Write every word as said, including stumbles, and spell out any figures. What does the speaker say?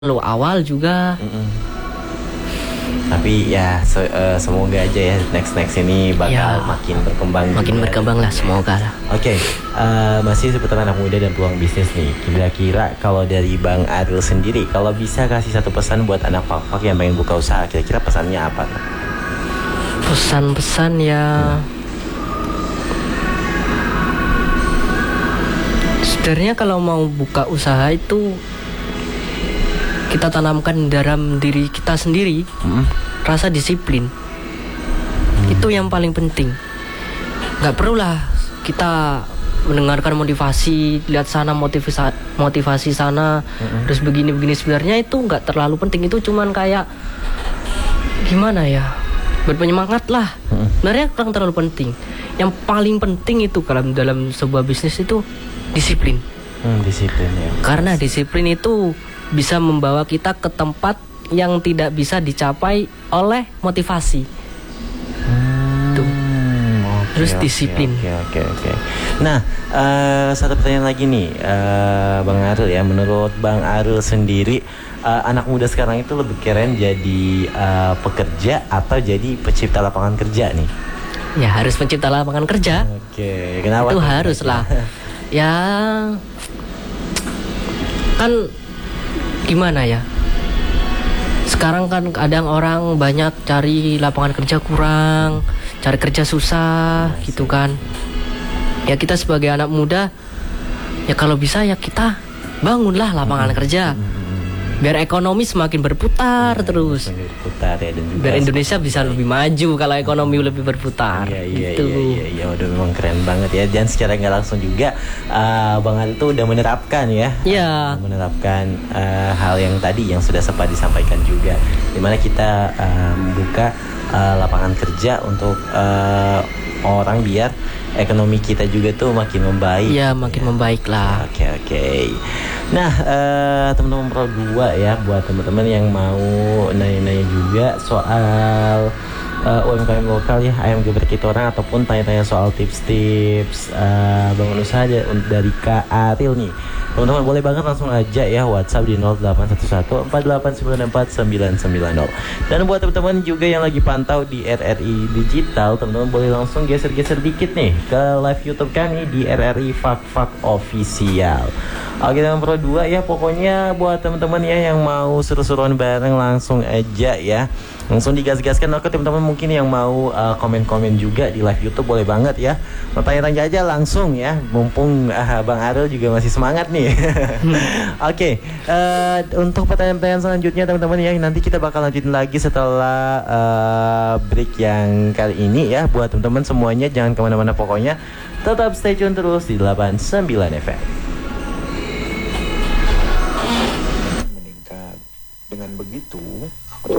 Lo awal juga. Mm-mm. Tapi ya se- uh, semoga aja ya next next ini bakal Ya, makin berkembang. makin juga. berkembang lah, semoga lah. Oke, okay, uh, masih seputar anak muda dan peluang bisnis nih. Kira-kira kalau dari Bang Aril sendiri, kalau bisa kasih satu pesan buat anak pak-pak yang pengen buka usaha, kira-kira pesannya apa? Pesan-pesan ya. Hmm. Sebenarnya kalau mau buka usaha itu kita tanamkan dalam diri kita sendiri, hmm. rasa disiplin. Hmm. Itu yang paling penting. Gak perlulah kita mendengarkan motivasi, lihat sana motivasi motivasi sana, hmm. terus begini-begini. Sebenarnya itu gak terlalu penting. Itu cuman kayak gimana ya, berpenyemangat lah. Hmm. Sebenarnya kurang terlalu penting. Yang paling penting itu kalau dalam sebuah bisnis itu disiplin. Hmm, disiplin ya. Karena disiplin itu bisa membawa kita ke tempat yang tidak bisa dicapai oleh motivasi. Hmm, Tuh. Okay, Terus okay, disiplin. Oke okay, oke okay, oke. Okay. Nah, uh, satu pertanyaan lagi nih, uh, Bang Aril ya. Menurut Bang Aril sendiri, uh, anak muda sekarang itu lebih keren jadi uh, pekerja atau jadi pencipta lapangan kerja nih? Ya harus pencipta lapangan kerja. Oke. Okay. Kenapa? Itu harus lah. Ya kan. Gimana ya? Sekarang kan kadang orang banyak cari lapangan kerja kurang, cari kerja susah gitu kan. Ya kita sebagai anak muda, ya kalau bisa ya kita bangunlah lapangan kerja. Biar ekonomi semakin berputar ya, terus. Berputar ya, dan juga biar Indonesia bisa lebih maju kalau ekonomi lebih berputar. Iya iya gitu. iya iya iya udah memang keren banget ya. Dan secara nggak langsung juga uh, Bang Aril tuh udah menerapkan ya. Iya. Uh, menerapkan uh, hal yang tadi yang sudah sempat disampaikan juga. Dimana kita uh, membuka uh, lapangan kerja untuk uh, orang biar ekonomi kita juga tuh makin membaik. Iya, makin ya. membaik lah. Oke okay, oke. Okay. Nah, uh, teman-teman Pro dua ya, buat teman-teman yang mau nanya-nanya juga soal uh, U M K M lokal ya, ayam geprek kita orang, ataupun tanya-tanya soal tips-tips uh, bangun usaha dari Kak Aril nih. Teman-teman boleh banget langsung aja ya WhatsApp di nol delapan satu satu empat delapan sembilan empat sembilan sembilan nol. Dan buat teman-teman juga yang lagi pantau di R R I Digital, teman-teman boleh langsung geser-geser dikit nih ke live YouTube kami di R R I Fak Fak Official. Oke teman Pro dua ya, pokoknya buat teman-teman ya yang mau seru-seruan bareng langsung aja ya. Langsung digas-gaskan. Oke teman-teman mungkin yang mau uh, komen-komen juga di live YouTube boleh banget ya. Mau tanya-tanya aja langsung ya. Mumpung uh, Bang Aril juga masih semangat nih. hmm. Oke, okay. uh, untuk pertanyaan-pertanyaan selanjutnya teman-teman ya, nanti kita bakal lanjutin lagi setelah uh, break yang kali ini ya. Buat teman-teman semuanya jangan kemana-mana, pokoknya tetap stay tune terus di delapan puluh sembilan F M. Meningkat. Dengan begitu